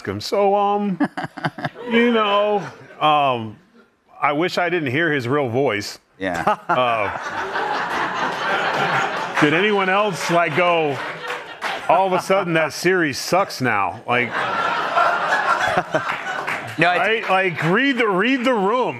ask him, so, I wish I didn't hear his real voice. Yeah. Did anyone else, go, all of a sudden that series sucks now? No, right? Read the room.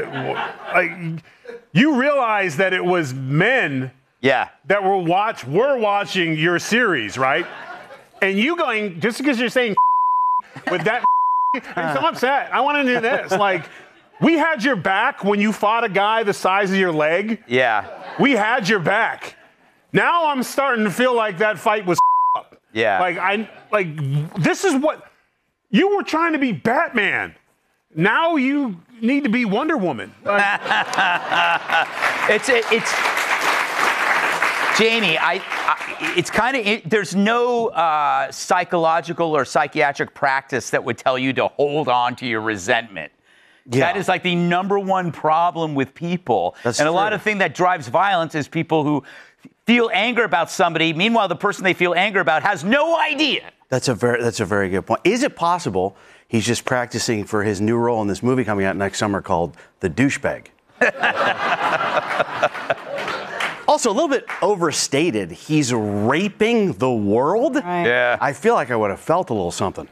You realize that it was men that were watching your series, right? And you going, just because you're saying with that, I'm so upset. I want to do this. We had your back when you fought a guy the size of your leg. Yeah. We had your back. Now I'm starting to feel like that fight was up. Yeah. This is what you were trying to be Batman. Now you need to be Wonder Woman. It's Jamie, it's kind of, there's no psychological or psychiatric practice that would tell you to hold on to your resentment. Yeah. That is the number one problem with people. That's and true. A lot of thing that drives violence is people who feel anger about somebody. Meanwhile, the person they feel anger about has no idea. That's a very good point. Is it possible he's just practicing for his new role in this movie coming out next summer called The Douchebag? Also, a little bit overstated. He's raping the world? Right. Yeah. I feel like I would have felt a little something.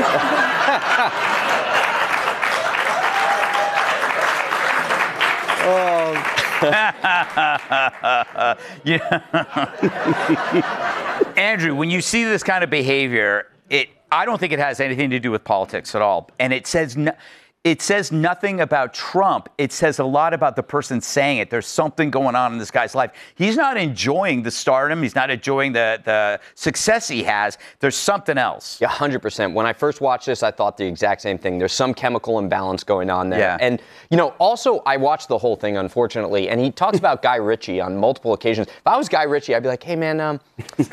Andrew, when you see this kind of behavior, I don't think it has anything to do with politics at all. And it says nothing about Trump. It says a lot about the person saying it. There's something going on in this guy's life. He's not enjoying the stardom. He's not enjoying the success he has. There's something else. Yeah, 100%. When I first watched this, I thought the exact same thing. There's some chemical imbalance going on there. Yeah. And, also, I watched the whole thing, unfortunately, and he talks about Guy Ritchie on multiple occasions. If I was Guy Ritchie, I'd be like, hey, man,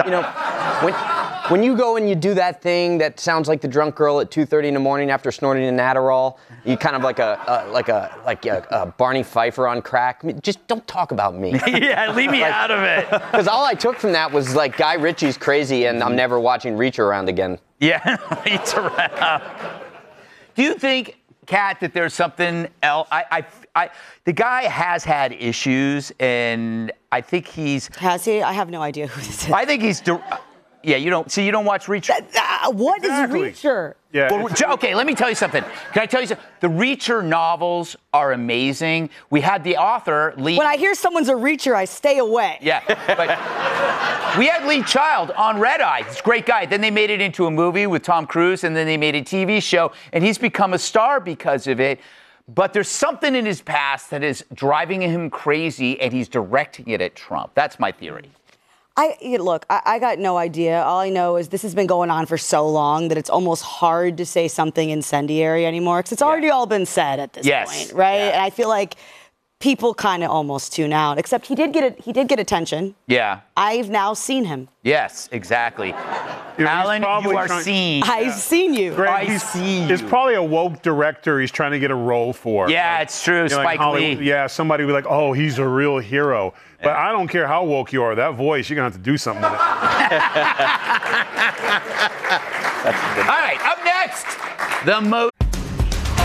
when you go and you do that thing that sounds like the drunk girl at 2:30 in the morning after snorting an Adderall, you kind of like a Barney Pfeiffer on crack. Just don't talk about me. Yeah, leave me out of it. Because all I took from that was Guy Ritchie's crazy, and I'm never watching Reach Around again. Yeah, Reach Around. Do you think, Kat, that there's something else? The guy has had issues, and I think he's. Has he? I have no idea who this is. I think he's. Yeah, you don't watch Reacher? What Exactly. is Reacher? Yeah. Well, okay, let me tell you something. Can I tell you something? The Reacher novels are amazing. We had the author, Lee. When I hear someone's a Reacher, I stay away. Yeah, but we had Lee Child on Red Eye. He's a great guy. Then they made it into a movie with Tom Cruise, and then they made a TV show, and he's become a star because of it. But there's something in his past that is driving him crazy, and he's directing it at Trump. That's my theory. I got no idea. All I know is this has been going on for so long that it's almost hard to say something incendiary anymore because it's already all been said at this point, right? Yeah. And I feel like people kind of almost tune out. Except he did get attention. Yeah. I've now seen him. Yes, exactly. Alan, you are seen. I've seen you. Greg, It's probably a woke director he's trying to get a role for. Yeah, it's true. Spike Lee. Yeah, somebody would be like, oh, he's a real hero. But I don't care how woke you are. That voice, you're going to have to do something with it. All right, up next, the most.